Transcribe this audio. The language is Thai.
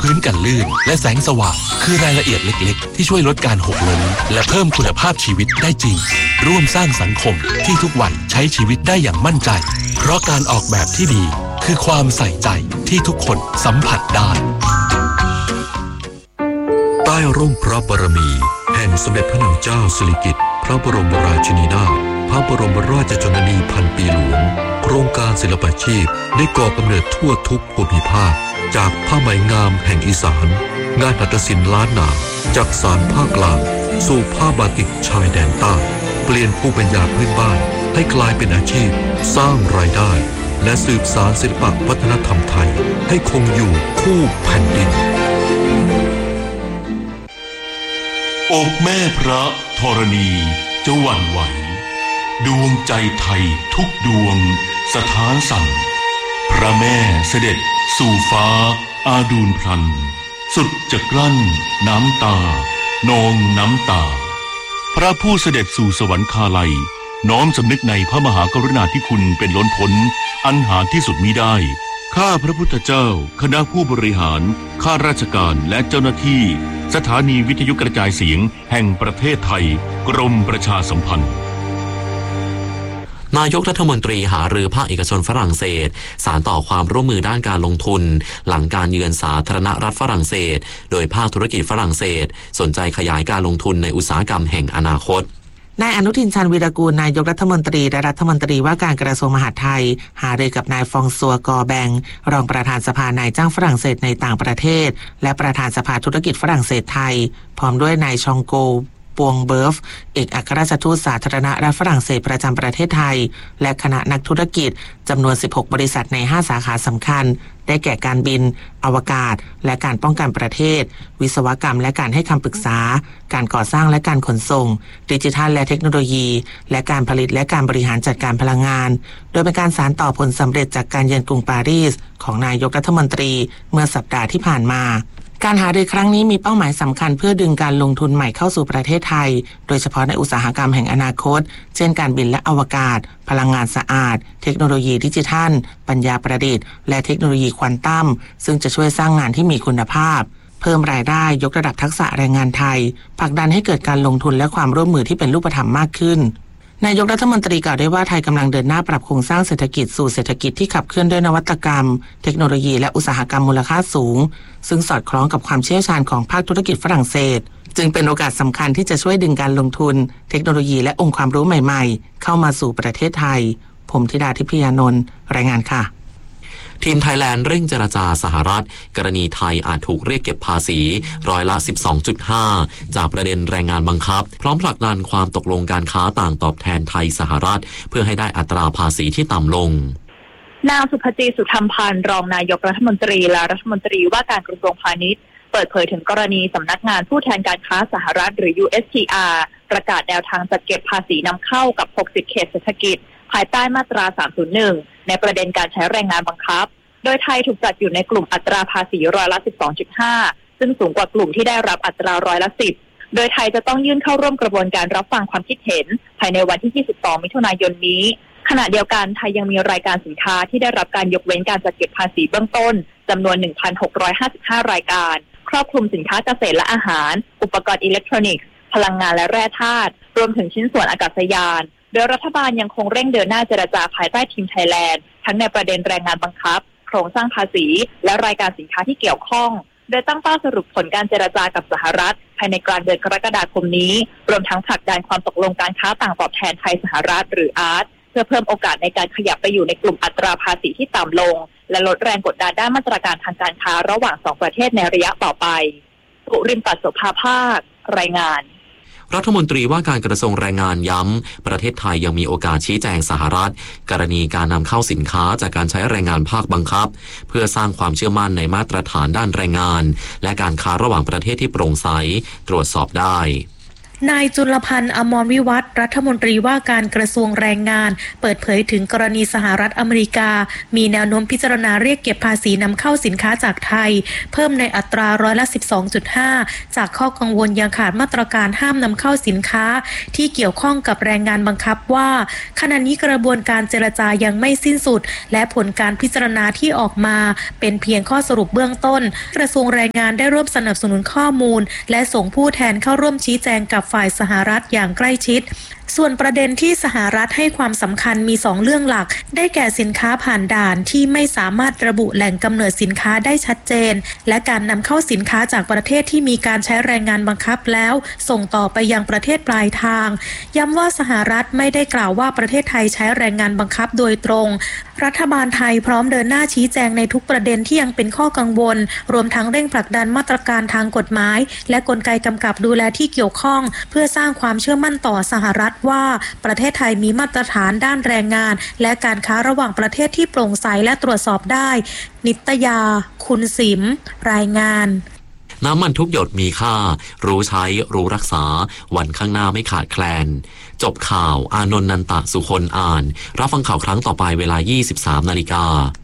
พื้นกันลื่นและแสงสว่างคือรายละเอียดเล็กๆที่ช่วยลดการหกล้มและเพิ่มคุณภาพชีวิตได้จริงร่วมสร้างสังคมที่ทุกวันใช้ชีวิตได้อย่างมั่นใจเพราะการออกแบบที่ดีคือความใส่ใจที่ทุกคนสัมผัสได้ใต้ร่มพระบารมีแห่งสมเด็จพระนางเจ้าสิริกิติ์พระบรมราชินีนาถพระบรมราชชนนีพันปีหลวงโครงการศิลปาชีพได้ก่อกำเนิดทั่วทุกภูมิภาคจากผ้าไหมงามแห่งอีสานงานหัตถศิลป์ล้านนาจากสานภาคกลางสู่ผ้าบาติกชายแดนใต้เปลี่ยนภูมิปัญญาพื้นบ้านให้กลายเป็นอาชีพสร้างรายได้และสืบสานศิลปวัฒนธรรมไทยให้คงอยู่คู่แผ่นดินอกแม่พระธรณีจะหวั่นไหวดวงใจไทยทุกดวงสถานสั่นพระแม่เสด็จสู่ฟ้าอาดูลพลันสุดจะกลั้นน้ำตานองน้ำตาพระผู้เสด็จสู่สวรรคาลัยน้อมสำนึกในพระมหากรุณาธิคุณเป็นล้นพ้นอันหาที่สุดมิได้ข้าพระพุทธเจ้าคณะผู้บริหารข้าราชการและเจ้าหน้าที่สถานีวิทยุกระจายเสียงแห่งประเทศไทยกรมประชาสัมพันธ์นายกรัฐมนตรีหารือภาคเอกชนฝรั่งเศสสานต่อความร่วมมือด้านการลงทุนหลังการเยือนสาธารณรัฐฝรั่งเศสโดยภาคธุรกิจฝรั่งเศสสนใจขยายการลงทุนในอุตสาหกรรมแห่งอนาคตนายอนุทินชาญวีรกูลนายกรัฐมนตรีและรัฐมนตรีว่าการกระทรวงมหาดไทยหารือกับนายฟองซัวกอแบงรองประธานสภานายจ้างฝรั่งเศสในต่างประเทศและประธานสภาธุรกิจฝรั่งเศสไทยพร้อมด้วยนายชองโกปวงเบิร์ฟเอกอัครราชทูตสาธารณรัฐฝรั่งเศสประจำประเทศไทยและคณะนักธุรกิจจำนวน16บริษัทใน5สาขาสำคัญได้แก่การบินอวกาศและการป้องกันประเทศวิศวกรรมและการให้คำปรึกษาการก่อสร้างและการขนส่งดิจิทัลและเทคโนโลยีและการผลิตและการบริหารจัดการพลังงานโดยเป็นการสานต่อผลสำเร็จจากการเยือนกรุงปารีสของนายกรัฐมนตรีเมื่อสัปดาห์ที่ผ่านมาการหารือครั้งนี้มีเป้าหมายสำคัญเพื่อดึงการลงทุนใหม่เข้าสู่ประเทศไทยโดยเฉพาะในอุตสาหกรรมแห่งอนาคตเช่นการบินและอวกาศพลังงานสะอาดเทคโนโลยีดิจิทัลปัญญาประดิษฐ์และเทคโนโลยีควอนตัมซึ่งจะช่วยสร้างงานที่มีคุณภาพเพิ่มรายได้ยกระดับทักษะแรงงานไทยผลักดันให้เกิดการลงทุนและความร่วมมือที่เป็นรูปธรรมมากขึ้นนายกรัฐมนตรีกล่าวได้ว่าไทยกำลังเดินหน้าปรับโครงสร้างเศรษฐกิจสู่เศรษฐกิจที่ขับเคลื่อนด้วยนวัตกรรมเทคโนโลยีและอุตสาหกรรมมูลค่าสูงซึ่งสอดคล้องกับความเชี่ยวชาญของภาคธุรกิจฝรั่งเศสจึงเป็นโอกาสสำคัญที่จะช่วยดึงการลงทุนเทคโนโลยีและองค์ความรู้ใหม่ๆเข้ามาสู่ประเทศไทยผมธิดาทิพยานนท์รายงานค่ะทีมไทยแลนด์เร่งเจรจาสหรัฐกรณีไทยอาจถูกเรียกเก็บภาษีร้อยละ 12.5 จากประเด็นแรงงานบังคับพร้อมผลักดันความตกลงการค้าต่างตอบแทนไทยสหรัฐเพื่อให้ได้อัตราภาษีที่ต่ำลงนางสุภจีสุธรรมพันธ์รองนายกรัฐมนตรีและรัฐมนตรีว่าการกระทรวงพาณิชย์เปิดเผยถึงกรณีสำนักงานผู้แทนการค้าสหรัฐหรือ USTR ประกาศแนวทางจัดเก็บภาษีนำเข้ากับ60เขตเศรษฐกิจภายใต้มาตรา 301 ในประเด็นการใช้แรงงานบังคับโดยไทยถูกจัดอยู่ในกลุ่มอัตราภาษีร้อยละ 12.5 ซึ่งสูงกว่ากลุ่มที่ได้รับอัตราร้อยละ 10 โดยไทยจะต้องยื่นเข้าร่วมกระบวนการรับฟังความคิดเห็นภายในวันที่ 22 มิถุนายนนี้ขณะเดียวกันไทยยังมีรายการสินค้าที่ได้รับการยกเว้นการจัดเก็บภาษีเบื้องต้นจำนวน 1,655 รายการครอบคลุมสินค้าเกษตรและอาหารอุปกรณ์อิเล็กทรอนิกส์พลังงานและแร่ธาตุรวมถึงชิ้นส่วนอากาศยานโดยรัฐบาลยังคงเร่งเดินหน้าเจรจาภายใต้ทีมไทยแลนด์ทั้งในประเด็นแรงงานบังคับโครงสร้างภาษีและรายการสินค้าที่เกี่ยวข้องโดยตั้งเป้าสรุปผลการเจรจากับสหรัฐภายในกลางเดือนกรกฎาคมนี้รวมทั้งผลักดันความตกลงการค้าต่างตอบแทนไทยสหรัฐหรืออาร์ตเพื่อเพิ่มโอกาสในการขยับไปอยู่ในกลุ่มอัตราภาษีที่ต่ำลงและลดแรงกดดันด้านมาตรการทางการค้าระหว่าง2ประเทศในระยะต่อไปปุริมปัสโสภาภาครายงานรัฐมนตรีว่าการกระทรวงแรงงานย้ำประเทศไทยยังมีโอกาสชี้แจงสหรัฐกรณีการนำเข้าสินค้าจากการใช้แรงงานภาคบังคับเพื่อสร้างความเชื่อมั่นในมาตรฐานด้านแรงงานและการค้าระหว่างประเทศที่โปร่งใสตรวจสอบได้นายจุลพันธ์อมรวิวัฒน์รัฐมนตรีว่าการกระทรวงแรงงานเปิดเผยถึงกรณีสหรัฐอเมริกามีแนวโน้มพิจารณาเรียกเก็บภาษีนำเข้าสินค้าจากไทยเพิ่มในอัตราร้อยละ 12.5 จากข้อกังวลยังขาดมาตรการห้ามนำเข้าสินค้าที่เกี่ยวข้องกับแรงงานบังคับว่าขณะนี้กระบวนการเจรจายังไม่สิ้นสุดและผลการพิจารณาที่ออกมาเป็นเพียงข้อสรุปเบื้องต้นกระทรวงแรงงานได้ร่วมสนับสนุนข้อมูลและส่งผู้แทนเข้าร่วมชี้แจงกับฝ่ายสหรัฐอย่างใกล้ชิดส่วนประเด็นที่สหรัฐให้ความสำคัญมี2เรื่องหลักได้แก่สินค้าผ่านด่านที่ไม่สามารถระบุแหล่งกำเนิดสินค้าได้ชัดเจนและการนำเข้าสินค้าจากประเทศที่มีการใช้แรงงานบังคับแล้วส่งต่อไปยังประเทศปลายทางย้ำว่าสหรัฐไม่ได้กล่าวว่าประเทศไทยใช้แรงงานบังคับโดยตรงรัฐบาลไทยพร้อมเดินหน้าชี้แจงในทุกประเด็นที่ยังเป็นข้อกังวลรวมทั้งเร่งผลักดันมาตรการทางกฎหมายและกลไกกำกับดูแลที่เกี่ยวข้องเพื่อสร้างความเชื่อมั่นต่อสหรัฐว่าประเทศไทยมีมาตรฐานด้านแรงงานและการค้าระหว่างประเทศที่โปร่งใสและตรวจสอบได้นิตยาคุณสิมรายงานน้ำมันทุกหยดมีค่ารู้ใช้รู้รักษาวันข้างหน้าไม่ขาดแคลนจบข่าวอานนท์ นันตะสุคนอ่านรับฟังข่าวครั้งต่อไปเวลา 23 นาฬิกา